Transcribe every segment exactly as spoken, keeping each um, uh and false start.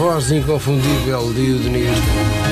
voz inconfundível de Udinista.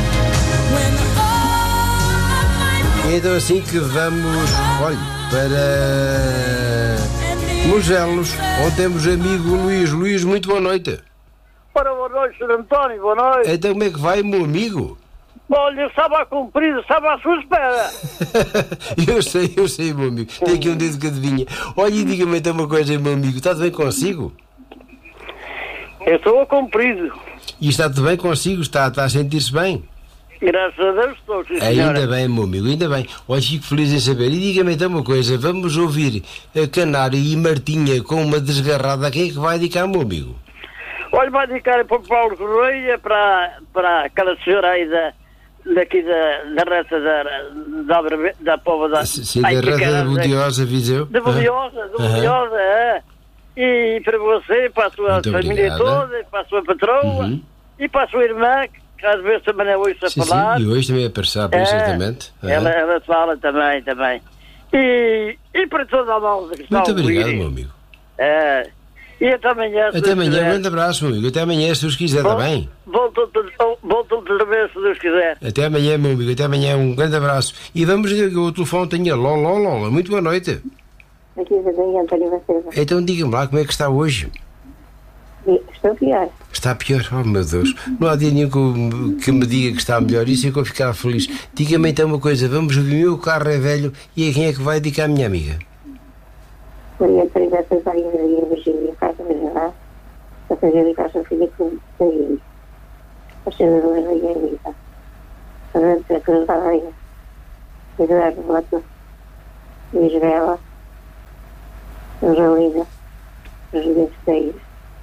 E então assim que vamos, olha, para Mugelos, onde temos amigo Luís. Luís, muito boa noite. Ora, boa noite, senhor António, boa noite. Então como é que vai, meu amigo? Olha, estava a cumprir, estava à sua espera. eu sei, eu sei, meu amigo. Tem aqui um dedo que adivinha. Olha, e diga-me então uma coisa, meu amigo. Está tudo bem consigo? Eu estou a cumprir. E está tudo bem consigo? Está, está a sentir-se bem? Graças a Deus estou, sim, senhora. Ainda bem, meu amigo, ainda bem. Olha, fico feliz em saber. E diga-me então uma coisa. Vamos ouvir a Canário e Martinha com uma desgarrada. A quem é que vai dedicar, meu amigo? Olha, vai dedicar para o Paulo Correia, para, para aquela senhora aí da... daqui da, da reta da, da, da, da povo da... Sim, ai, da reta da Budiosa, Viseu. Da Budiosa, da Budiosa, é. E para você, para a sua muito família obrigada. Toda, para a sua patroa, uhum. E para a sua irmã, que às vezes também é hoje a sim, falar. Sim, e hoje também aparecerá, é, certamente. Ela, uhum. ela fala também, também. E, e para toda a malta que está muito obrigado, meu amigo. É. E até amanhã. Até amanhã, um grande abraço, meu amigo. Até amanhã, se Deus quiser, está bem? Volto outra vez, se Deus quiser. Até amanhã, meu amigo. Até amanhã, um grande abraço. E vamos ver que o telefone tenha Lola, Lola. Muito boa noite. Aqui é António Silva. Então diga-me lá como é que está hoje. Estou pior. Está pior? Oh, meu Deus. Não há dia nenhum que, que me diga que está melhor. Isso é que eu vou ficar feliz. Diga-me então uma coisa. Vamos ver, o meu carro é velho e a quem é que vai dedicar a minha amiga? Maria Teresa Cesária e Virgínia Casa Regional, a fazer de casa filha com sanguíneo. A senhora da Maria Anitta, a Santa Cruz da Rainha, Eduardo Boto, Luís Bela, Rosalina, Presidente Teires,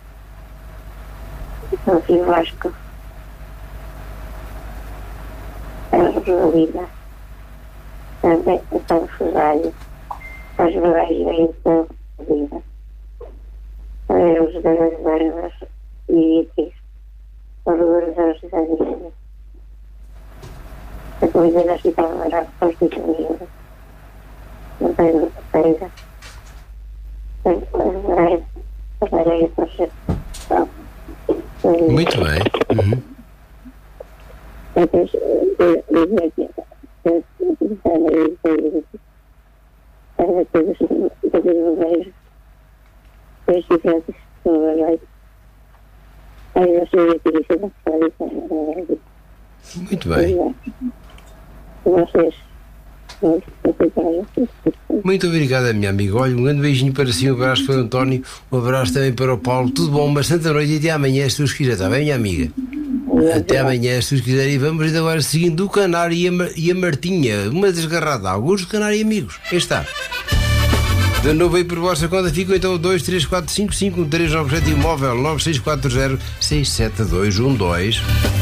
São Filho Vasco, a Rosalina, também a São Cesário, as bagais vêm da vida. Os das barbas e itens. Os guardas da vida. A comida da cidade era constituída. Não tem pega. As areias para ser. Muito bem. Uhum. Muito bem. Muito obrigada, minha amiga. Olha, um grande beijinho para si, um abraço para o António, um abraço também para o Paulo. Tudo bom, uma santa noite e até amanhã, se Deus quiser, está bem, minha amiga? Até amanhã, se Deus quiser. E vamos agora seguindo o Canário e a, Mar- e a Martinha, uma desgarrada. Alguns do Canário e amigos. Aí está. De novo aí por vossa conta, ficam então dois, três, quatro, cinco, cinco, um, três, nove, sete, imóvel nove seis quatro zero, seis sete dois um dois.